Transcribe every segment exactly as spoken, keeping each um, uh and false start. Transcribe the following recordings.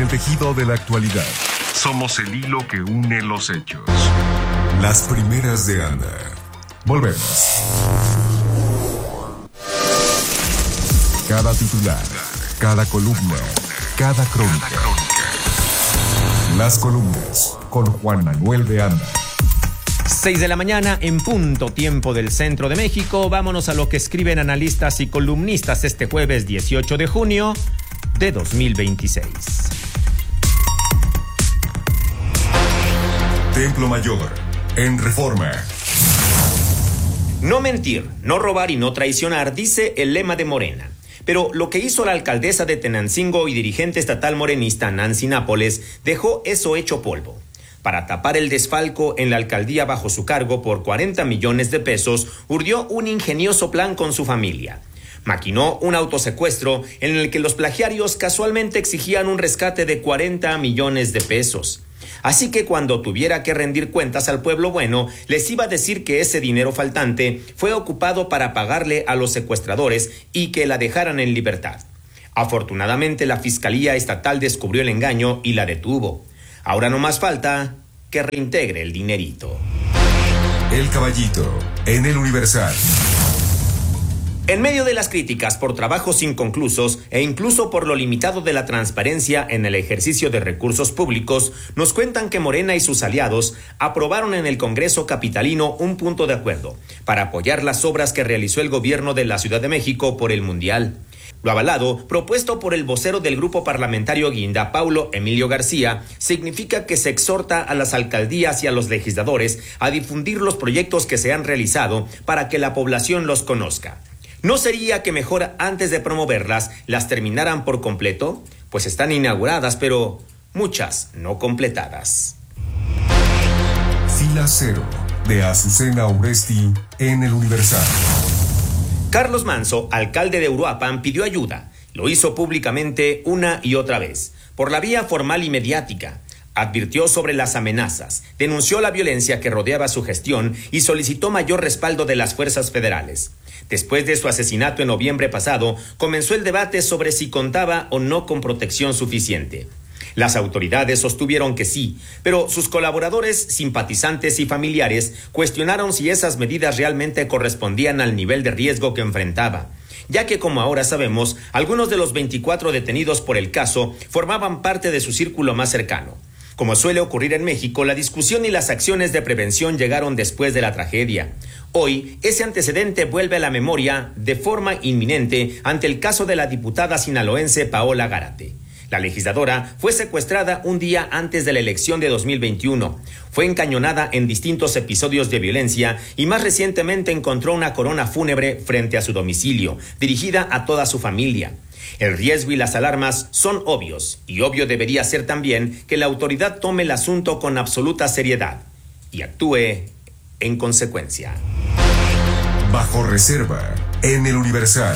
el tejido de la actualidad. Somos el hilo que une los hechos. Las primeras de Anda. Volvemos. Cada titular, cada columna, cada crónica. Las columnas con Juan Manuel de Anda. seis de la mañana en punto, tiempo del centro de México. Vámonos a lo que escriben analistas y columnistas este jueves dieciocho de junio de dos mil veintiséis. Templo Mayor, en Reforma. No mentir, no robar y no traicionar, dice el lema de Morena. Pero lo que hizo la alcaldesa de Tenancingo y dirigente estatal morenista Nancy Nápoles dejó eso hecho polvo. Para tapar el desfalco en la alcaldía bajo su cargo por cuarenta millones de pesos, urdió un ingenioso plan con su familia. Maquinó un autosecuestro en el que los plagiarios casualmente exigían un rescate de cuarenta millones de pesos. Así que cuando tuviera que rendir cuentas al pueblo bueno, les iba a decir que ese dinero faltante fue ocupado para pagarle a los secuestradores y que la dejaran en libertad. Afortunadamente, la Fiscalía Estatal descubrió el engaño y la detuvo. Ahora no más falta que reintegre el dinerito. El Caballito, en el Universal. En medio de las críticas por trabajos inconclusos e incluso por lo limitado de la transparencia en el ejercicio de recursos públicos, nos cuentan que Morena y sus aliados aprobaron en el Congreso capitalino un punto de acuerdo para apoyar las obras que realizó el gobierno de la Ciudad de México por el Mundial. Lo avalado, propuesto por el vocero del grupo parlamentario Guinda, Paulo Emilio García, significa que se exhorta a las alcaldías y a los legisladores a difundir los proyectos que se han realizado para que la población los conozca. ¿No sería que mejor antes de promoverlas las terminaran por completo? Pues están inauguradas, pero muchas no completadas. Fila Cero, de Azucena Uresti, en el Universal. Carlos Manzo, alcalde de Uruapan, pidió ayuda. Lo hizo públicamente una y otra vez, por la vía formal y mediática. Advirtió sobre las amenazas, denunció la violencia que rodeaba su gestión y solicitó mayor respaldo de las fuerzas federales. Después de su asesinato en noviembre pasado, comenzó el debate sobre si contaba o no con protección suficiente. Las autoridades sostuvieron que sí, pero sus colaboradores, simpatizantes y familiares cuestionaron si esas medidas realmente correspondían al nivel de riesgo que enfrentaba, ya que, como ahora sabemos, algunos de los veinticuatro detenidos por el caso formaban parte de su círculo más cercano. Como suele ocurrir en México, la discusión y las acciones de prevención llegaron después de la tragedia. Hoy, ese antecedente vuelve a la memoria de forma inminente ante el caso de la diputada sinaloense Paola Gárate. La legisladora fue secuestrada un día antes de la elección de dos mil veintiuno. Fue encañonada en distintos episodios de violencia y más recientemente encontró una corona fúnebre frente a su domicilio, dirigida a toda su familia. El riesgo y las alarmas son obvios, y obvio debería ser también que la autoridad tome el asunto con absoluta seriedad y actúe en consecuencia. Bajo reserva, en el Universal.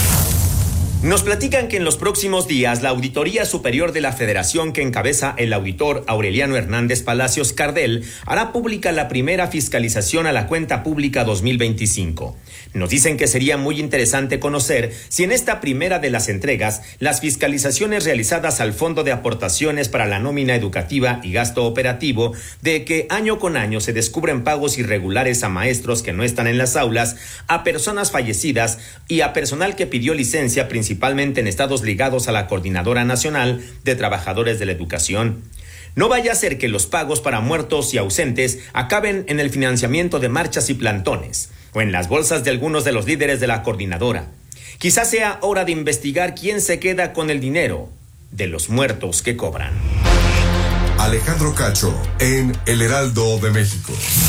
Nos platican que en los próximos días la Auditoría Superior de la Federación, que encabeza el auditor Aureliano Hernández Palacios Cardel, hará pública la primera fiscalización a la cuenta pública dos mil veinticinco. Nos dicen que sería muy interesante conocer si en esta primera de las entregas las fiscalizaciones realizadas al Fondo de Aportaciones para la Nómina Educativa y Gasto Operativo, de que año con año se descubren pagos irregulares a maestros que no están en las aulas, a personas fallecidas y a personal que pidió licencia principalmente principalmente en estados ligados a la Coordinadora Nacional de Trabajadores de la Educación. No vaya a ser que los pagos para muertos y ausentes acaben en el financiamiento de marchas y plantones, o en las bolsas de algunos de los líderes de la coordinadora. Quizás sea hora de investigar quién se queda con el dinero de los muertos que cobran. Alejandro Cacho, en El Heraldo de México.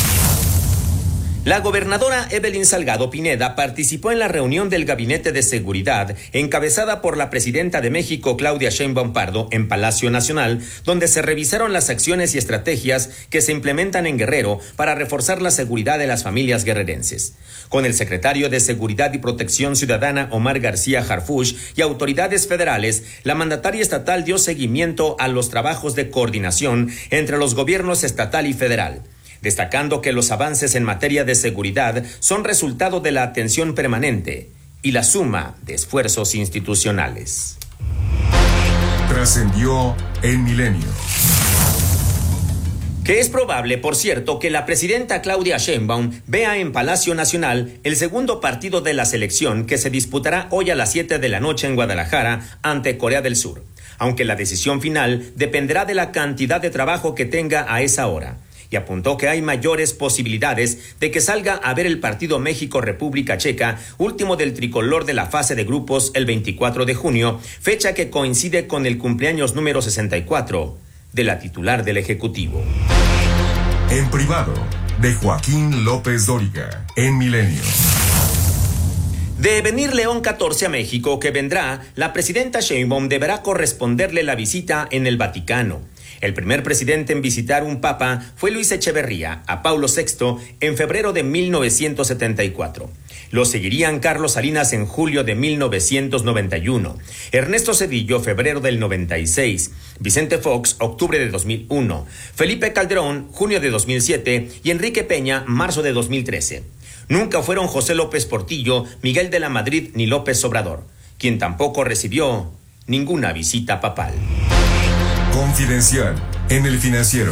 La gobernadora Evelyn Salgado Pineda participó en la reunión del Gabinete de Seguridad encabezada por la presidenta de México, Claudia Sheinbaum Pardo, en Palacio Nacional, donde se revisaron las acciones y estrategias que se implementan en Guerrero para reforzar la seguridad de las familias guerrerenses. Con el secretario de Seguridad y Protección Ciudadana, Omar García Harfuch, y autoridades federales, la mandataria estatal dio seguimiento a los trabajos de coordinación entre los gobiernos estatal y federal, destacando que los avances en materia de seguridad son resultado de la atención permanente y la suma de esfuerzos institucionales. Trascendió en Milenio. Que es probable, por cierto, que la presidenta Claudia Sheinbaum vea en Palacio Nacional el segundo partido de la selección que se disputará hoy a las siete de la noche en Guadalajara ante Corea del Sur, aunque la decisión final dependerá de la cantidad de trabajo que tenga a esa hora. Y apuntó que hay mayores posibilidades de que salga a ver el partido México-República Checa, último del tricolor de la fase de grupos el veinticuatro de junio, fecha que coincide con el cumpleaños número sesenta y cuatro de la titular del Ejecutivo. En privado, de Joaquín López Dóriga, en Milenio. De venir León catorce a México, que vendrá, la presidenta Sheinbaum deberá corresponderle la visita en el Vaticano. El primer presidente en visitar un papa fue Luis Echeverría, a Paulo sexto, en febrero de mil novecientos setenta y cuatro. Lo seguirían Carlos Salinas en julio de mil novecientos noventa y uno, Ernesto Zedillo, febrero del noventa y seis, Vicente Fox, octubre de dos mil uno, Felipe Calderón, junio de dos mil siete y Enrique Peña, marzo de dos mil trece. Nunca fueron José López Portillo, Miguel de la Madrid ni López Obrador, quien tampoco recibió ninguna visita papal. Confidencial, en El Financiero.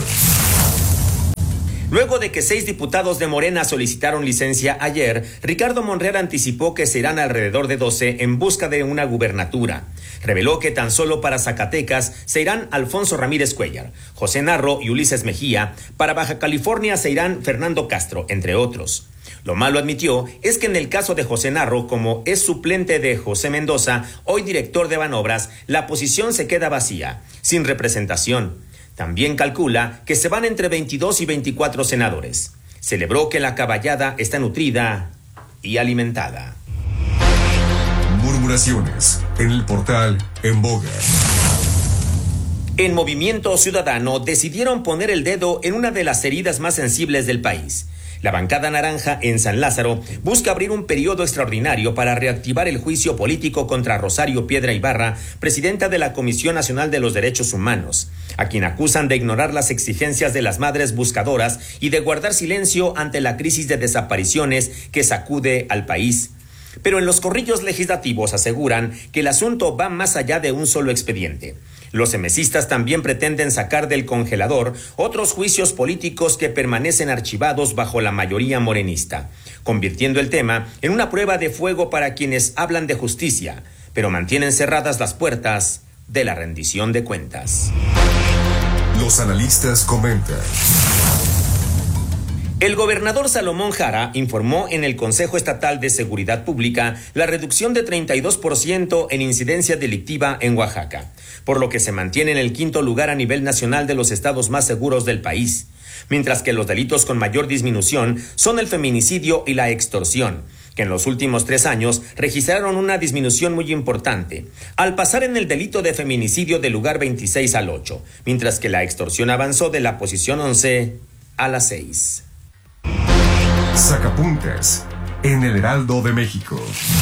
Luego de que seis diputados de Morena solicitaron licencia ayer, Ricardo Monreal anticipó que serán alrededor de doce en busca de una gubernatura. Reveló que tan solo para Zacatecas se irán Alfonso Ramírez Cuellar, José Narro y Ulises Mejía. Para Baja California se irán Fernando Castro, entre otros. Lo malo, admitió, es que en el caso de José Narro, como es suplente de José Mendoza, hoy director de Banobras, la posición se queda vacía, sin representación. También calcula que se van entre veintidós y veinticuatro senadores. Celebró que la caballada está nutrida y alimentada. Murmuraciones en el portal En Boga. En Movimiento Ciudadano decidieron poner el dedo en una de las heridas más sensibles del país. La bancada naranja en San Lázaro busca abrir un periodo extraordinario para reactivar el juicio político contra Rosario Piedra Ibarra, presidenta de la Comisión Nacional de los Derechos Humanos, a quien acusan de ignorar las exigencias de las madres buscadoras y de guardar silencio ante la crisis de desapariciones que sacude al país. Pero en los corrillos legislativos aseguran que el asunto va más allá de un solo expediente. Los emesistas también pretenden sacar del congelador otros juicios políticos que permanecen archivados bajo la mayoría morenista, convirtiendo el tema en una prueba de fuego para quienes hablan de justicia, pero mantienen cerradas las puertas de la rendición de cuentas. Los analistas comentan. El gobernador Salomón Jara informó en el Consejo Estatal de Seguridad Pública la reducción de treinta y dos por ciento en incidencia delictiva en Oaxaca, por lo que se mantiene en el quinto lugar a nivel nacional de los estados más seguros del país, mientras que los delitos con mayor disminución son el feminicidio y la extorsión, que en los últimos tres años registraron una disminución muy importante, al pasar en el delito de feminicidio del lugar veintiséis al ocho, mientras que la extorsión avanzó de la posición once a la seis. Sacapuntas en el Heraldo de México.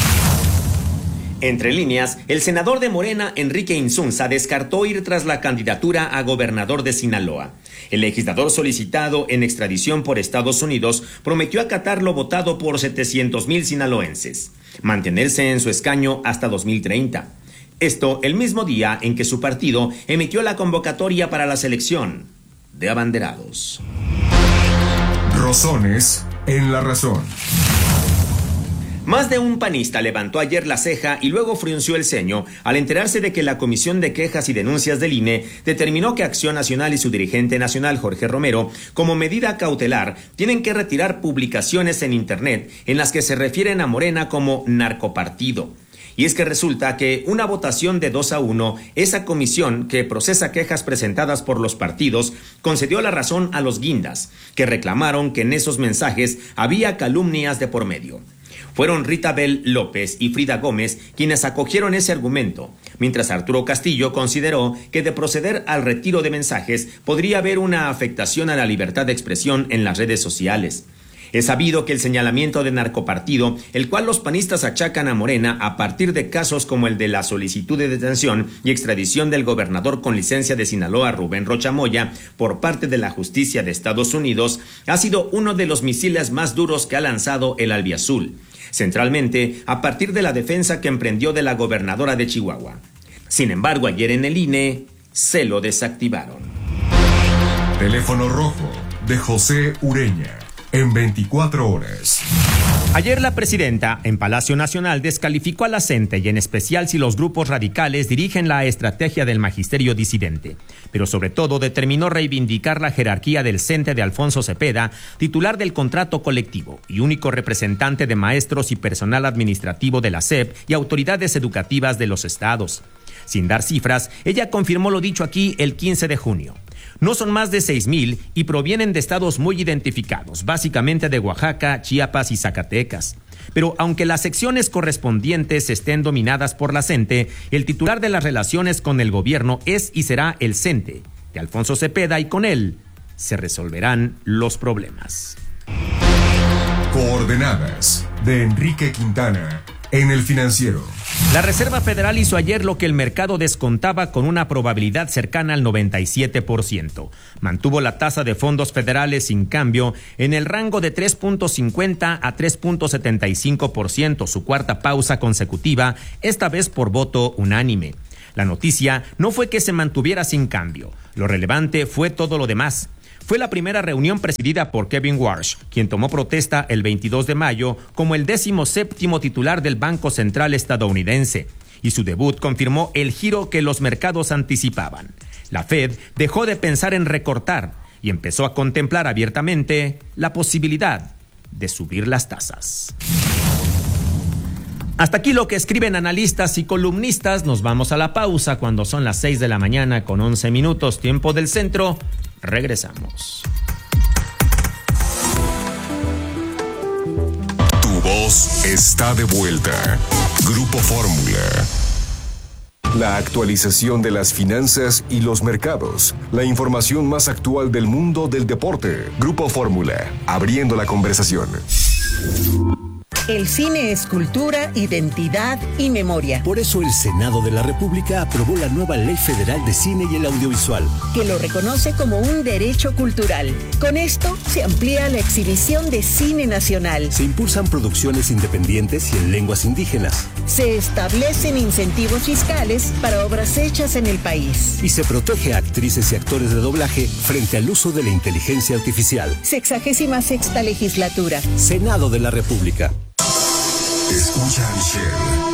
Entre líneas, el senador de Morena, Enrique Insunza, descartó ir tras la candidatura a gobernador de Sinaloa. El legislador solicitado en extradición por Estados Unidos prometió acatar lo votado por setecientos mil sinaloenses, mantenerse en su escaño hasta dos mil treinta. Esto el mismo día en que su partido emitió la convocatoria para la selección de abanderados. Rosones en la razón. Más de un panista levantó ayer la ceja y luego frunció el ceño al enterarse de que la Comisión de Quejas y Denuncias del I N E determinó que Acción Nacional y su dirigente nacional, Jorge Romero, como medida cautelar, tienen que retirar publicaciones en Internet en las que se refieren a Morena como narcopartido. Y es que resulta que una votación de dos a uno, esa comisión que procesa quejas presentadas por los partidos, concedió la razón a los guindas, que reclamaron que en esos mensajes había calumnias de por medio. Fueron Rita Bel López y Frida Gómez quienes acogieron ese argumento, mientras Arturo Castillo consideró que de proceder al retiro de mensajes podría haber una afectación a la libertad de expresión en las redes sociales. Es sabido que el señalamiento de narcopartido, el cual los panistas achacan a Morena a partir de casos como el de la solicitud de detención y extradición del gobernador con licencia de Sinaloa, Rubén Rocha Moya, por parte de la justicia de Estados Unidos, ha sido uno de los misiles más duros que ha lanzado el albiazul, centralmente a partir de la defensa que emprendió de la gobernadora de Chihuahua. Sin embargo, ayer en el I N E, se lo desactivaron. Teléfono rojo de José Ureña en veinticuatro horas. Ayer la presidenta en Palacio Nacional descalificó a la CENTE y en especial si los grupos radicales dirigen la estrategia del magisterio disidente. Pero sobre todo determinó reivindicar la jerarquía del CENTE de Alfonso Cepeda, titular del contrato colectivo y único representante de maestros y personal administrativo de la S E P y autoridades educativas de los estados. Sin dar cifras, ella confirmó lo dicho aquí el quince de junio. No son más de seis mil y provienen de estados muy identificados, básicamente de Oaxaca, Chiapas y Zacatecas. Pero aunque las secciones correspondientes estén dominadas por la CENTE, el titular de las relaciones con el gobierno es y será el CENTE, de Alfonso Cepeda, y con él se resolverán los problemas. Coordenadas de Enrique Quintana en El Financiero. La Reserva Federal hizo ayer lo que el mercado descontaba con una probabilidad cercana al noventa y siete por ciento. Mantuvo la tasa de fondos federales sin cambio en el rango de tres punto cincuenta a tres punto setenta y cinco por ciento, su cuarta pausa consecutiva, esta vez por voto unánime. La noticia no fue que se mantuviera sin cambio. Lo relevante fue todo lo demás. Fue la primera reunión presidida por Kevin Warsh, quien tomó protesta el veintidós de mayo como el décimo séptimo titular del Banco Central estadounidense. Y su debut confirmó el giro que los mercados anticipaban. La Fed dejó de pensar en recortar y empezó a contemplar abiertamente la posibilidad de subir las tasas. Hasta aquí lo que escriben analistas y columnistas. Nos vamos a la pausa cuando son las seis de la mañana con once minutos, tiempo del centro. Regresamos. Tu voz está de vuelta. Grupo Fórmula. La actualización de las finanzas y los mercados. La información más actual del mundo del deporte. Grupo Fórmula. Abriendo la conversación. El cine es cultura, identidad y memoria. Por eso el Senado de la República aprobó la nueva Ley Federal de Cine y el Audiovisual, que lo reconoce como un derecho cultural. Con esto se amplía la exhibición de cine nacional. Se impulsan producciones independientes y en lenguas indígenas. Se establecen incentivos fiscales para obras hechas en el país. Y se protege a actrices y actores de doblaje frente al uso de la inteligencia artificial. Sexagésima sexta legislatura. Senado de la República. Escucha a Michelle.